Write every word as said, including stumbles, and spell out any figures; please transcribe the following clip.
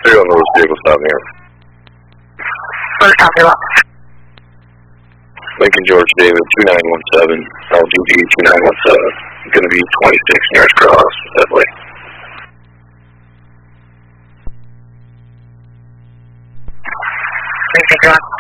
serial number of vehicle stop here. First copy, lot. Lincoln George David, two nine one seven, L D D two nine one seven. Going to be twenty-six Nearest Cross, definitely. Lincoln John.